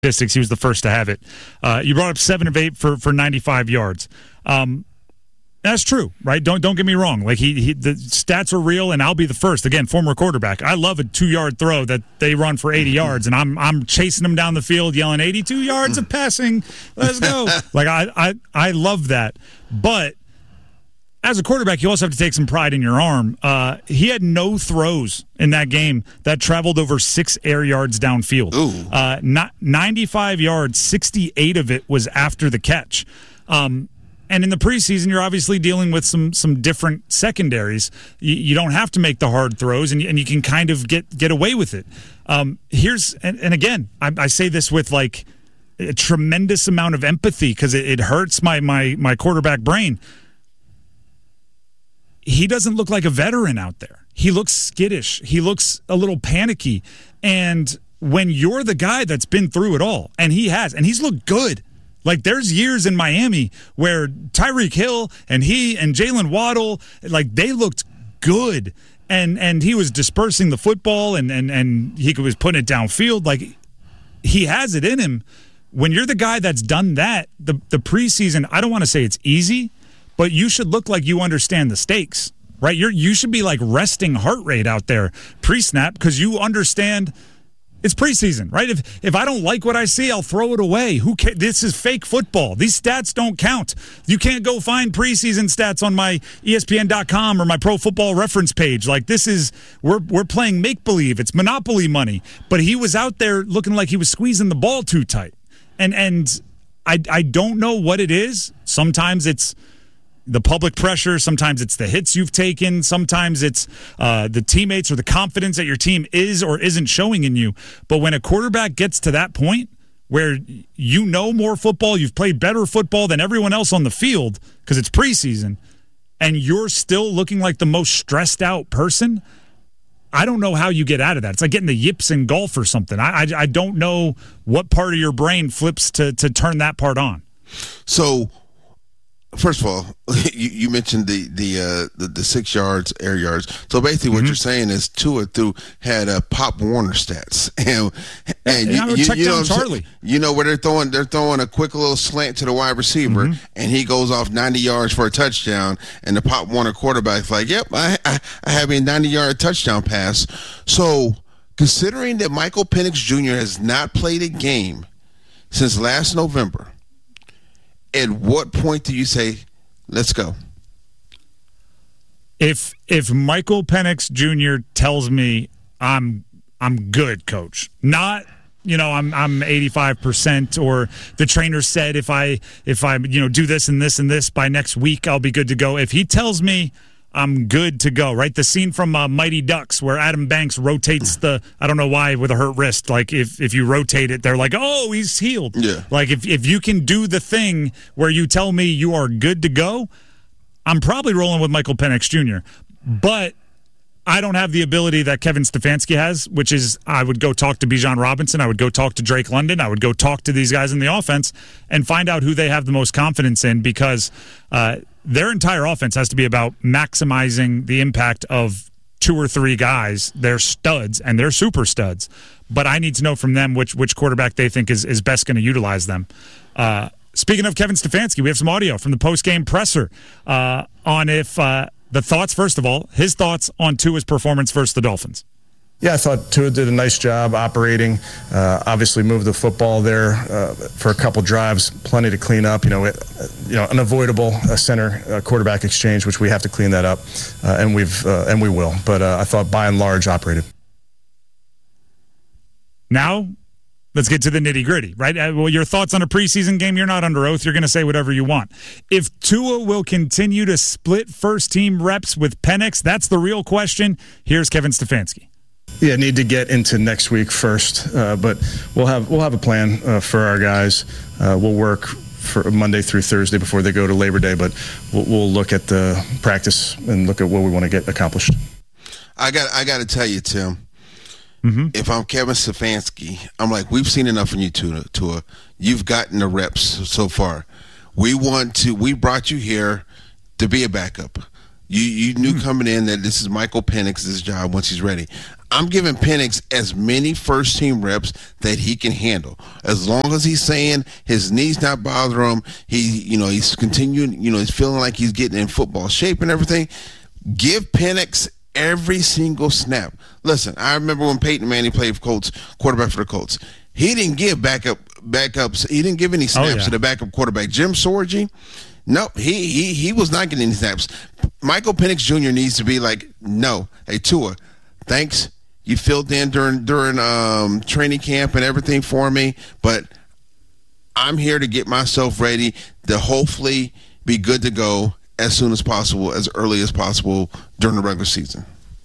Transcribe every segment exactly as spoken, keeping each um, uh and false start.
statistics. He was the first to have it. Uh, you brought up seven of eight for, for ninety-five yards. Um, that's true, right? Don't don't get me wrong. Like he, he, the stats are real, and I'll be the first. Again, former quarterback. I love a two-yard throw that they run for eighty yards, and I'm I'm chasing them down the field, yelling eighty-two yards of passing. Let's go! Like I I I love that, but as a quarterback, you also have to take some pride in your arm. Uh, he had no throws in that game that traveled over six air yards downfield. Ooh. Uh, not ninety-five yards, sixty-eight of it was after the catch. Um, and in the preseason, you're obviously dealing with some some different secondaries. You, you don't have to make the hard throws, and, and you can kind of get get away with it. Um, here's and, and again, I, I say this with like a tremendous amount of empathy because it, it hurts my my my quarterback brain. He doesn't look like a veteran out there. He looks skittish. He looks a little panicky. And when you're the guy that's been through it all, and he has, and he's looked good. Like, there's years in Miami where Tyreek Hill and he and Jalen Waddle, like, they looked good. And and he was dispersing the football, and, and, and he was putting it downfield. Like, he has it in him. When you're the guy that's done that, the, the preseason, I don't want to say it's easy, but you should look like you understand the stakes, right? You're you should be like resting heart rate out there pre-snap because you understand it's preseason, right? If if I don't like what I see, I'll throw it away. Who ca- This is fake football. These stats don't count. You can't go find preseason stats on my E S P N dot com or my Pro Football Reference page. Like, this is we're we're playing make believe. It's Monopoly money. But he was out there looking like he was squeezing the ball too tight, and and I I don't know what it is. Sometimes it's the public pressure, sometimes it's the hits you've taken, sometimes it's uh, the teammates or the confidence that your team is or isn't showing in you. But when a quarterback gets to that point where you know more football, you've played better football than everyone else on the field because it's preseason, and you're still looking like the most stressed out person, I don't know how you get out of that. It's like getting the yips in golf or something. I, I, I don't know what part of your brain flips to to turn that part on. So, first of all, you, you mentioned the the, uh, the the six yards, air yards. So basically, what mm-hmm. you're saying is Tua through had uh, Pop Warner stats, and and yeah, you, you, you know Charlie. You know where they're throwing they're throwing a quick little slant to the wide receiver, mm-hmm. and he goes off ninety yards for a touchdown, and the Pop Warner quarterback's like, "Yep, I I, I have a ninety yard touchdown pass." So, considering that Michael Penix Junior has not played a game since last November, at what point do you say, let's go? If if Michael Penix Junior tells me I'm I'm good, coach, not you know I'm I'm eighty-five percent, or the trainer said if I if I you know do this and this and this by next week I'll be good to go. If he tells me I'm good to go, right? The scene from uh, Mighty Ducks where Adam Banks rotates the, I don't know why, with a hurt wrist. Like, if, if you rotate it, they're like, oh, he's healed. Yeah. Like, if, if you can do the thing where you tell me you are good to go, I'm probably rolling with Michael Penix Junior But I don't have the ability that Kevin Stefanski has, which is I would go talk to Bijan Robinson. I would go talk to Drake London. I would go talk to these guys in the offense and find out who they have the most confidence in, because uh, their entire offense has to be about maximizing the impact of two or three guys. They're studs, and they're super studs. But I need to know from them which which quarterback they think is, is best going to utilize them. Uh, speaking of Kevin Stefanski, we have some audio from the post-game presser uh, on if uh, – the thoughts, first of all, his thoughts on Tua's performance versus the Dolphins. Yeah, I thought Tua did a nice job operating. Uh, obviously, moved the football there uh, for a couple drives, plenty to clean up. You know, it, you know, unavoidable uh, center uh, quarterback exchange, which we have to clean that up, uh, and we've uh, and we will. But uh, I thought by and large operated. Now, let's get to the nitty-gritty, right? Uh, well, your thoughts on a preseason game, you're not under oath. You're going to say whatever you want. If Tua will continue to split first-team reps with Penix, that's the real question. Here's Kevin Stefanski. Yeah, need to get into next week first, uh, but we'll have we'll have a plan uh, for our guys. Uh, we'll work for Monday through Thursday before they go to Labor Day, but we'll, we'll look at the practice and look at what we want to get accomplished. I got I got to tell you, Tim. Mm-hmm. If I'm Kevin Stefanski, I'm like, we've seen enough from you, Tua. Tua. You've gotten the reps so far. We want to. We brought you here to be a backup. You you knew mm-hmm. coming in that this is Michael Penix's job once he's ready. I'm giving Penix as many first team reps that he can handle. As long as he's saying his knees not bother him, he, you know, he's continuing, you know, he's feeling like he's getting in football shape and everything. Give Penix every single snap. Listen, I remember when Peyton Manning played for Colts, quarterback for the Colts. He didn't give backup backups. He didn't give any snaps oh, yeah. to the backup quarterback. Jim Sorgi, nope, he he he was not getting any snaps. Michael Penix Junior needs to be like, no, hey Tua, thanks. You filled in during during um, training camp and everything for me, but I'm here to get myself ready to hopefully be good to go as soon as possible, as early as possible during the regular season.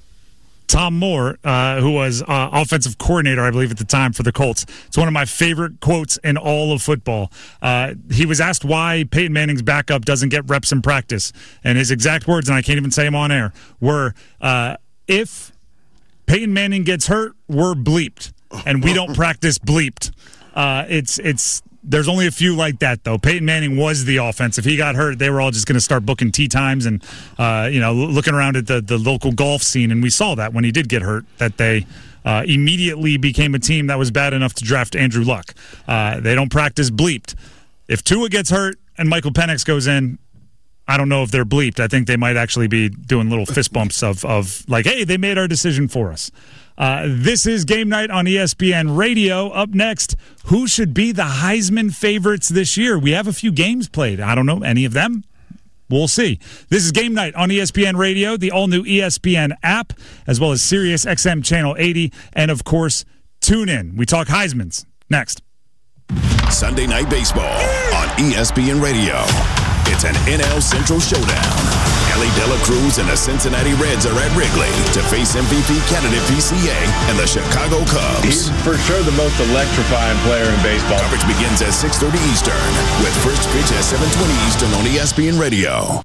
Tom Moore, uh, who was uh, offensive coordinator, I believe, at the time for the Colts. It's one of my favorite quotes in all of football. Uh, he was asked why Peyton Manning's backup doesn't get reps in practice. And his exact words, and I can't even say them on air, were, uh, if Peyton Manning gets hurt, we're bleeped. And we don't practice bleeped. Uh, it's it's... There's only a few like that, though. Peyton Manning was the offense. If he got hurt, they were all just going to start booking tee times and, uh, you know, looking around at the, the local golf scene. And we saw that when he did get hurt, that they uh, immediately became a team that was bad enough to draft Andrew Luck. Uh, they don't practice bleeped. If Tua gets hurt and Michael Penix goes in, I don't know if they're bleeped. I think they might actually be doing little fist bumps of, of like, hey, they made our decision for us. Uh, this is Game Night on E S P N Radio. Up next, who should be the Heisman favorites this year? We have a few games played. I don't know any of them. We'll see. This is Game Night on E S P N Radio, the all-new E S P N app, as well as Sirius X M Channel eighty, and, of course, tune in. We talk Heismans next. Sunday Night Baseball on E S P N Radio. It's an N L Central showdown. Ellie De La Cruz and the Cincinnati Reds are at Wrigley to face M V P candidate P C A and the Chicago Cubs. He's for sure the most electrifying player in baseball. Coverage begins at six thirty Eastern with first pitch at seven twenty Eastern on E S P N Radio.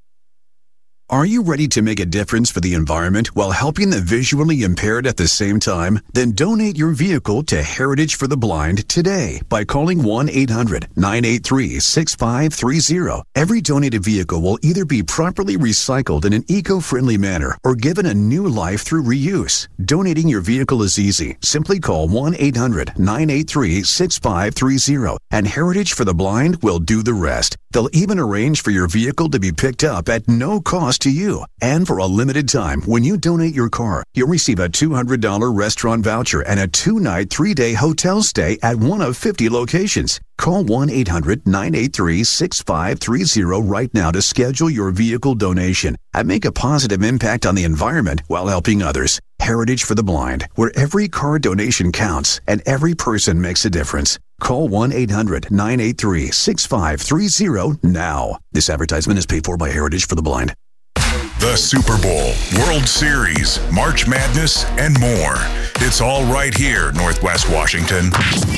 Are you ready to make a difference for the environment while helping the visually impaired at the same time? Then donate your vehicle to Heritage for the Blind today by calling one eight hundred nine eight three six five three zero. Every donated vehicle will either be properly recycled in an eco-friendly manner or given a new life through reuse. Donating your vehicle is easy. Simply call one eight hundred nine eight three six five three zero and Heritage for the Blind will do the rest. They'll even arrange for your vehicle to be picked up at no cost to you. And for a limited time, when you donate your car, you'll receive a two hundred dollars restaurant voucher and a two-night, three-day hotel stay at one of fifty locations. Call one eight hundred nine eight three six five three zero right now to schedule your vehicle donation and make a positive impact on the environment while helping others. Heritage for the Blind, where every car donation counts and every person makes a difference. Call one eight hundred nine eight three six five three zero now. This advertisement is paid for by Heritage for the Blind. The Super Bowl, World Series, March Madness, and more. It's all right here, Northwest Washington.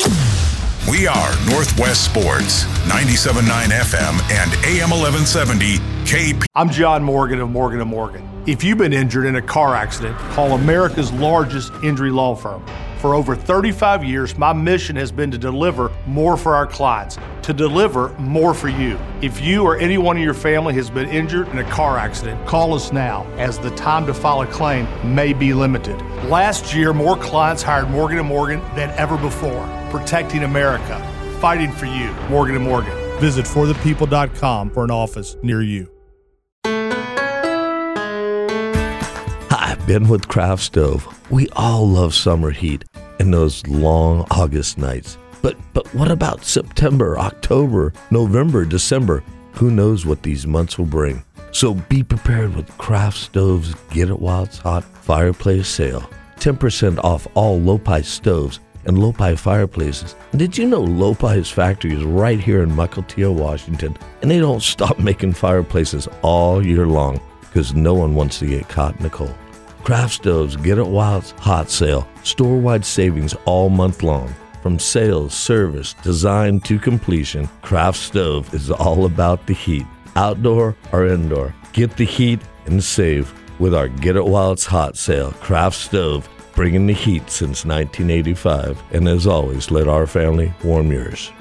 We are Northwest Sports, ninety-seven point nine F M and A M eleven seventy K P. I'm John Morgan of Morgan and Morgan. If you've been injured in a car accident, call America's largest injury law firm. For over thirty-five years, my mission has been to deliver more for our clients, to deliver more for you. If you or anyone in your family has been injured in a car accident, call us now, as the time to file a claim may be limited. Last year, more clients hired Morgan and Morgan than ever before, protecting America, fighting for you. Morgan and Morgan. Visit for the people dot com for an office near you. Hi, Ben with Craft Stove. We all love summer heat and those long August nights. But but what about September, October, November, December? Who knows what these months will bring? So be prepared with Craft Stove's Get It While It's Hot fireplace sale. ten percent off all Lopi stoves and Lopi fireplaces. And did you know Lopi's factory is right here in Mukilteo, Washington? And they don't stop making fireplaces all year long because no one wants to get caught in the cold. Craft Stove's Get It While It's Hot sale. Store-wide savings all month long. From sales, service, design to completion, Craft Stove is all about the heat. Outdoor or indoor, get the heat and save with our Get It While It's Hot sale. Craft Stove, bringing the heat since nineteen eighty-five. And as always, let our family warm yours.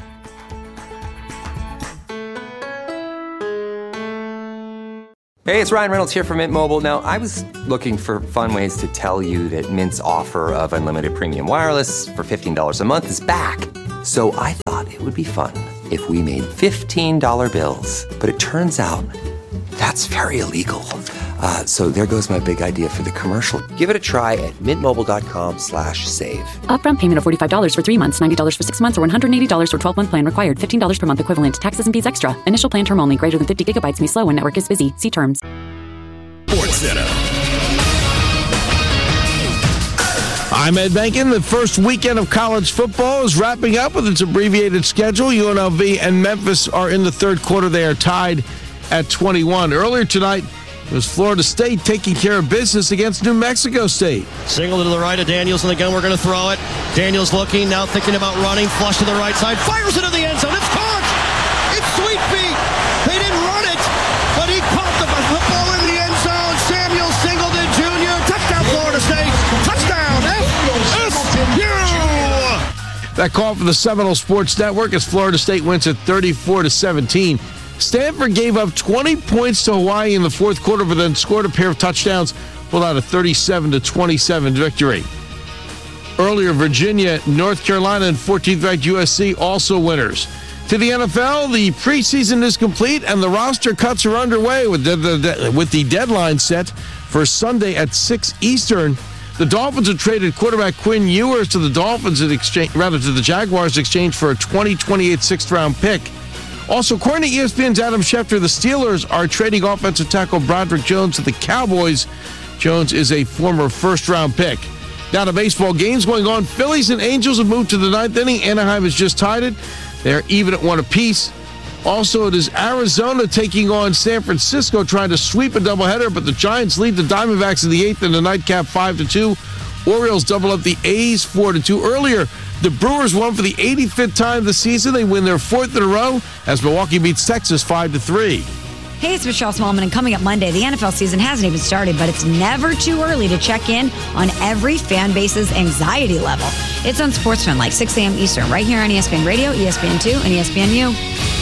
Hey, it's Ryan Reynolds here from Mint Mobile. Now, I was looking for fun ways to tell you that Mint's offer of unlimited premium wireless for fifteen dollars a month is back. So I thought it would be fun if we made fifteen dollar bills. But it turns out that's very illegal. Uh, so there goes my big idea for the commercial. Give it a try at mintmobile.com slash save. Upfront payment of forty-five dollars for three months, ninety dollars for six months, or one hundred eighty dollars for twelve-month plan required. fifteen dollars per month equivalent. Taxes and fees extra. Initial plan term only. Greater than fifty gigabytes may slow when network is busy. See terms. Sports Center. I'm Ed Bankin. The first weekend of college football is wrapping up with its abbreviated schedule. U N L V and Memphis are in the third quarter. They are tied at twenty-one. Earlier tonight, it was Florida State taking care of business against New Mexico State. Single to the right of Daniels in the gun. We're going to throw it. Daniels looking, now thinking about running. Flush to the right side. Fires it in the end zone. It's caught. It's Sweet Feet. They didn't run it, but he caught the football in the end zone. Samuel Singleton Junior Touchdown, Florida State. Touchdown. F S U. That call for the Seminole Sports Network as Florida State wins at thirty-four to seventeen. Stanford gave up twenty points to Hawaii in the fourth quarter, but then scored a pair of touchdowns, pulled out a thirty-seven to twenty-seven victory. Earlier, Virginia, North Carolina, and fourteenth ranked U S C also winners. To the N F L, the preseason is complete, and the roster cuts are underway with the, the, with the deadline set for Sunday at six Eastern. The Dolphins have traded quarterback Quinn Ewers to the Dolphins in exchange, rather to the Jaguars in exchange for a twenty twenty-eight sixth-round pick. Also, according to E S P N's Adam Schefter, the Steelers are trading offensive tackle Broderick Jones to the Cowboys. Jones is a former first-round pick. Now to baseball games going on. Phillies and Angels have moved to the ninth inning. Anaheim has just tied it. They're even at one apiece. Also, it is Arizona taking on San Francisco, trying to sweep a doubleheader, but the Giants lead the Diamondbacks in the eighth in the nightcap five to two. Orioles double up the A's four to two. Earlier, the Brewers won for the eighty-fifth time this season. They win their fourth in a row as Milwaukee beats Texas five to three. Hey, it's Michelle Smallman, and coming up Monday, the N F L season hasn't even started, but it's never too early to check in on every fan base's anxiety level. It's on SportsFan, like six a.m. Eastern, right here on E S P N Radio, E S P N two, and E S P N U.